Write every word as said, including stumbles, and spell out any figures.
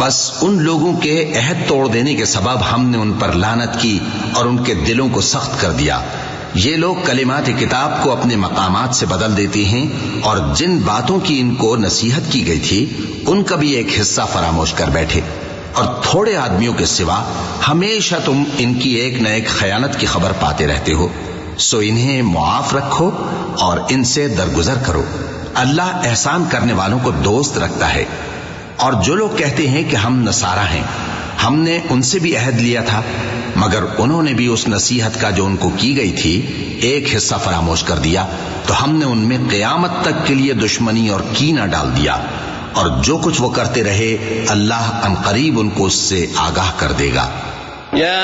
बस उन लोगों के अहद तोड़ देने के सबब हमने उन पर लानत की और उनके दिलों को सख्त कर दिया। ये लोग कलिमात किताब को अपने मकामात से बदल देते हैं और जिन बातों की इनको नसीहत की गई थी उनका भी एक हिस्सा फरामोश कर बैठे। और थोड़े आदमियों के सिवा हमेशा तुम इनकी एक न एक खयानत की खबर पाते रहते हो। सो इन्हें मुआफ रखो और इनसे दरगुजर करो। अल्लाह एहसान करने वालों को दोस्त रखता है। और जो लोग कहते हैं कि हम नसारा हैं, हमने उनसे भी अहद लिया था, मगर उन्होंने भी उस नसीहत का जो उनको की गई थी एक हिस्सा फरामोश कर दिया, तो हमने उनमें क़यामत तक के लिए दुश्मनी और कीना डाल दिया। और जो कुछ वो करते रहे अल्लाह अनकरीब उनको उससे आगाह कर देगा।